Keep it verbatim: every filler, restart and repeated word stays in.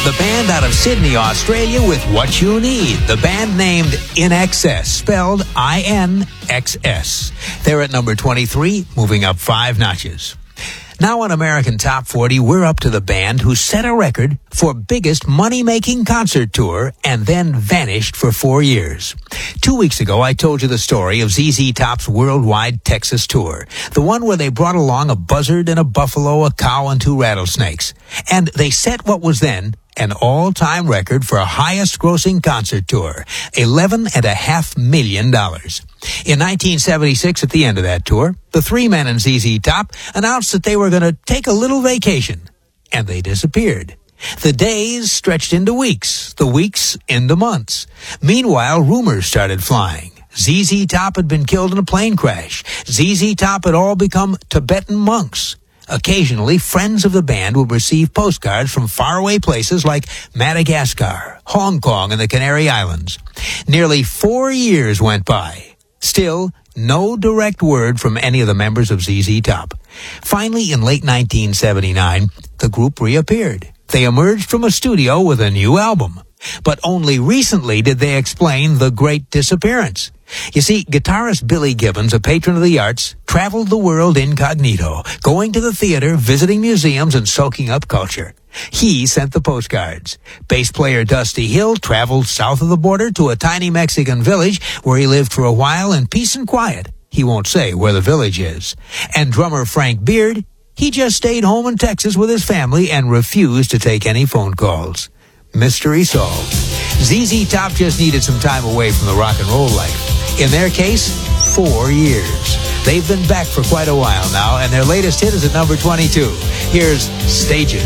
The band out of Sydney, Australia with What You Need. The band named In Excess, spelled I N X S. They're at number twenty-three, moving up five notches. Now on American Top forty, we're up to the band who set a record for biggest money-making concert tour and then vanished for four years. Two weeks ago, I told you the story of Z Z Top's worldwide Texas tour, the one where they brought along a buzzard and a buffalo, a cow, and two rattlesnakes. And they set what was then an all-time record for a highest-grossing concert tour, eleven and a half million dollars. In nineteen seventy-six, at the end of that tour, the three men in Z Z Top announced that they were going to take a little vacation, and they disappeared. The days stretched into weeks, the weeks into months. Meanwhile, rumors started flying. Z Z Top had been killed in a plane crash. Z Z Top had all become Tibetan monks. Occasionally, friends of the band would receive postcards from faraway places like Madagascar, Hong Kong, and the Canary Islands. Nearly four years went by. Still, no direct word from any of the members of Z Z Top. Finally, in late nineteen seventy-nine, the group reappeared. They emerged from a studio with a new album. But only recently did they explain the great disappearance. You see, guitarist Billy Gibbons, a patron of the arts, traveled the world incognito, going to the theater, visiting museums, and soaking up culture. He sent the postcards. Bass player Dusty Hill traveled south of the border to a tiny Mexican village where he lived for a while in peace and quiet. He won't say where the village is. And drummer Frank Beard, he just stayed home in Texas with his family and refused to take any phone calls. Mystery solved. Z Z Top just needed some time away from the rock and roll life. In their case, four years. They've been back for quite a while now, and their latest hit is at number twenty-two. Here's Stages.